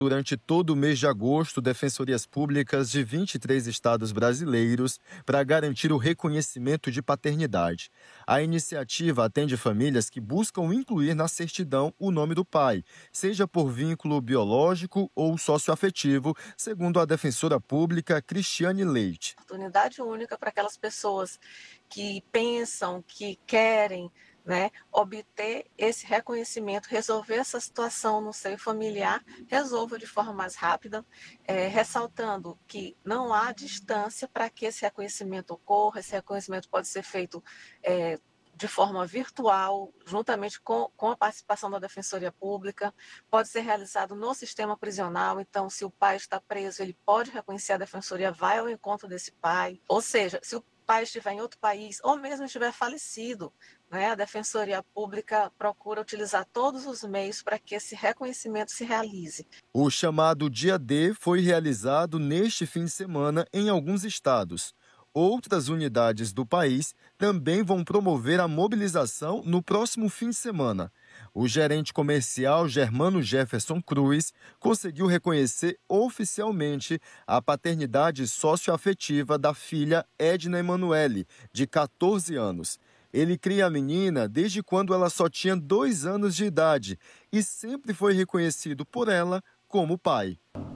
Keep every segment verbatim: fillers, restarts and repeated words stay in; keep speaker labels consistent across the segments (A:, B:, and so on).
A: Durante todo o mês de agosto, defensorias públicas de vinte e três estados brasileiros para garantir o reconhecimento de paternidade. A iniciativa atende famílias que buscam incluir na certidão o nome do pai, seja por vínculo biológico ou socioafetivo, segundo a defensora pública Cristiane Leite.
B: Oportunidade única para aquelas pessoas que pensam, que querem, né, obter esse reconhecimento, resolver essa situação no seio familiar, resolva de forma mais rápida, é, ressaltando que não há distância para que esse reconhecimento ocorra. Esse reconhecimento pode ser feito é, de forma virtual, juntamente com, com a participação da Defensoria Pública, pode ser realizado no sistema prisional. Então, se o pai está preso, ele pode reconhecer, a Defensoria vai ao encontro desse pai, ou seja, se o pai estiver em outro país, ou mesmo estiver falecido, né, a Defensoria Pública procura utilizar todos os meios para que esse reconhecimento se realize.
A: O chamado Dia D foi realizado neste fim de semana em alguns estados. Outras unidades do país também vão promover a mobilização no próximo fim de semana. O gerente comercial Germano Jefferson Cruz conseguiu reconhecer oficialmente a paternidade socioafetiva da filha Edna Emanuele, de quatorze anos. Ele cria a menina desde quando ela só tinha dois anos de idade e sempre foi reconhecido por ela como pai.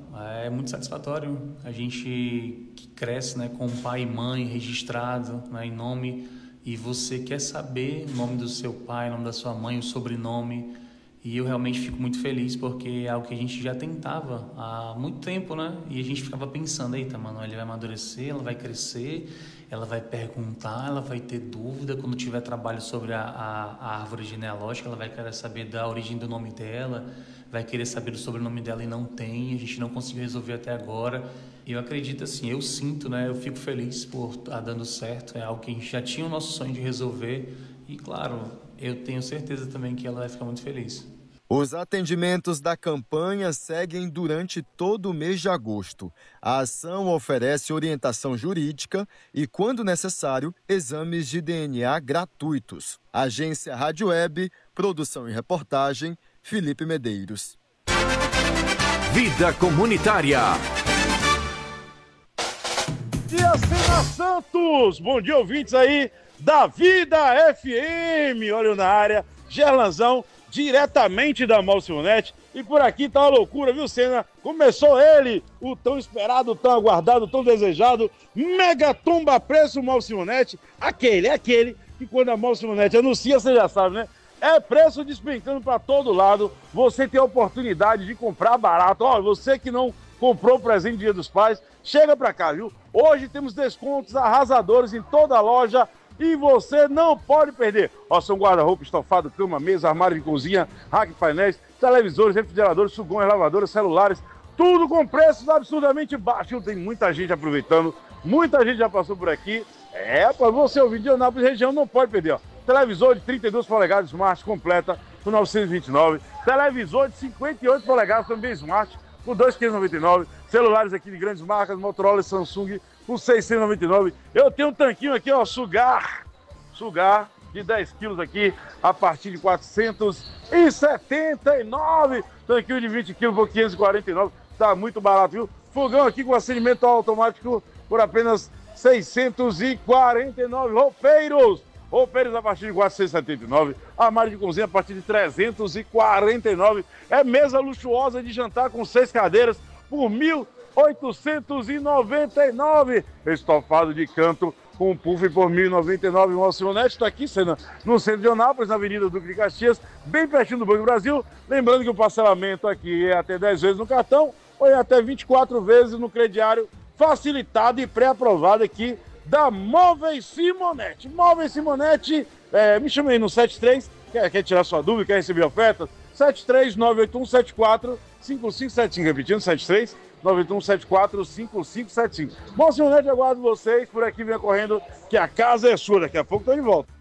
C: É muito satisfatório a gente que cresce, né, com pai e mãe registrado, né, em nome, e você quer saber o nome do seu pai, o nome da sua mãe, o sobrenome, e eu realmente fico muito feliz porque é algo que a gente já tentava há muito tempo, né, e a gente ficava pensando, eita, mano, ele vai amadurecer, ela vai crescer, ela vai perguntar, ela vai ter dúvida quando tiver trabalho sobre a, a, a árvore genealógica, ela vai querer saber da origem do nome dela, vai querer saber do sobrenome dela e não tem, a gente não conseguiu resolver até agora. Eu acredito assim, eu sinto, né, eu fico feliz por estar dando certo, é algo que a gente já tinha o nosso sonho de resolver e, claro, eu tenho certeza também que ela vai ficar muito feliz.
A: Os atendimentos da campanha seguem durante todo o mês de agosto. A ação oferece orientação jurídica e, quando necessário, exames de D N A gratuitos. Agência Rádio Web, produção e reportagem, Felipe Medeiros.
D: Vida Comunitária.
E: Dia Sena Santos! Bom dia, ouvintes aí da Vida F M. Olha na área, Gerlanzão, diretamente da Mall Simonete. E por aqui tá uma loucura, viu, Senna? Começou ele, o tão esperado, tão aguardado, tão desejado, Mega Tomba Preço Mall Simonete. Aquele, é aquele que quando a Mall Simonete anuncia, você já sabe, né? É preço despencando para todo lado. Você tem a oportunidade de comprar barato. Ó, você que não comprou o presente Dia dos Pais, chega para cá, viu? Hoje temos descontos arrasadores em toda a loja e você não pode perder. Ó, são guarda-roupa, estofado, cama, mesa, armário de cozinha, rack, painéis, televisores, refrigeradores, fogões, lavadoras, celulares, tudo com preços absurdamente baixos. Tem muita gente aproveitando, muita gente já passou por aqui. É, para você ouvir de Anápolis região, não pode perder, ó. Televisor de trinta e duas polegadas Smart completa por novecentos e vinte e nove. Televisor de cinquenta e oito polegadas também Smart por dois mil quinhentos e noventa e nove. Celulares aqui de grandes marcas, Motorola e Samsung por seiscentos e noventa e nove. Eu tenho um tanquinho aqui, ó, Sugar. Sugar de dez quilos aqui a partir de quatrocentos e setenta e nove. Tanquinho de vinte quilos por quinhentos e quarenta e nove. Tá muito barato, viu? Fogão aqui com acendimento automático por apenas seiscentos e quarenta e nove. Roupeiros. Roupeiros a partir de quatrocentos e setenta e nove, armário de cozinha a partir de trezentos e quarenta e nove, é mesa luxuosa de jantar com seis cadeiras por mil oitocentos e noventa e nove, estofado de canto com puff por mil e noventa e nove. O Alcionete está aqui no centro de Anápolis, na Avenida Duque de Caxias, bem pertinho do Banco do Brasil. Lembrando que o parcelamento aqui é até dez vezes no cartão ou é até vinte e quatro vezes no crediário, facilitado e pré-aprovado aqui da Móveis Simonete. Móveis Simonete, é, me chama aí no sete três, quer, quer tirar sua dúvida, quer receber ofertas? sete três nove oito um sete quatro cinco cinco sete cinco, repetindo, sete três nove oito um sete quatro cinco cinco sete cinco. Bom, Simonete, aguardo vocês, por aqui venha correndo, que a casa é sua, daqui a pouco tô de volta.